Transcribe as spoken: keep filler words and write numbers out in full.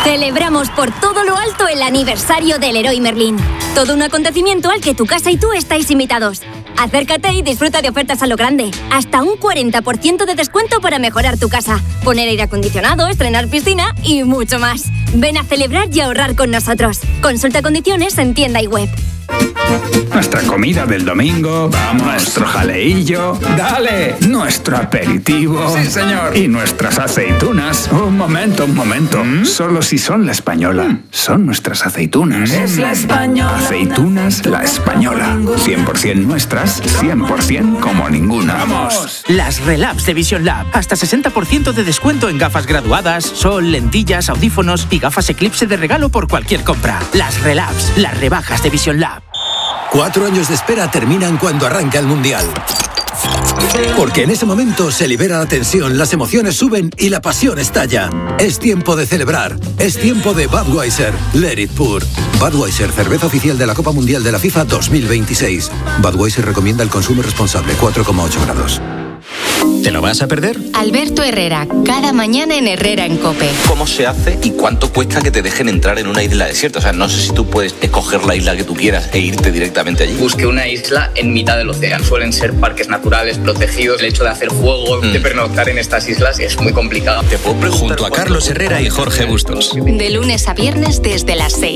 Celebramos por todo lo alto el aniversario del Leroy Merlin. Todo un acontecimiento al que tu casa y tú estáis invitados. Acércate y disfruta de ofertas a lo grande. Hasta un cuarenta por ciento de descuento para mejorar tu casa, poner aire acondicionado, estrenar piscina y mucho más. Ven a celebrar y ahorrar con nosotros. Consulta condiciones en tienda y web. Nuestra comida del domingo, vamos, nuestro jaleillo, dale, nuestro aperitivo. Sí, señor. Y nuestras aceitunas. Un momento, un momento. ¿Mm? Solo si son La Española. ¿Mm? Son nuestras aceitunas. Es La Española. Aceitunas La Española. cien por ciento nuestras, cien por ciento como ninguna. ¡Vamos! Las Relabs de Vision Lab. Hasta sesenta por ciento de descuento en gafas graduadas, sol, lentillas, audífonos y gafas Eclipse de regalo por cualquier compra. Las Relabs, las rebajas de Vision Lab. Cuatro años de espera terminan cuando arranca el Mundial. Porque en ese momento se libera la tensión, las emociones suben y la pasión estalla. Es tiempo de celebrar. Es tiempo de Budweiser. Let it pour. Budweiser, cerveza oficial de la Copa Mundial de la FIFA dos mil veintiséis. Budweiser recomienda el consumo responsable, cuatro coma ocho grados. ¿Te lo vas a perder? Alberto Herrera, cada mañana en Herrera en COPE. ¿Cómo se hace y cuánto cuesta que te dejen entrar en una isla desierta? O sea, no sé si tú puedes escoger la isla que tú quieras e irte directamente allí. Busque una isla en mitad del océano. Suelen ser parques naturales protegidos. El hecho de hacer juego, mm. de pernoctar en estas islas es muy complicado. Te puedo preguntar. Junto a Carlos Herrera y Jorge Bustos. De lunes a viernes desde las seis.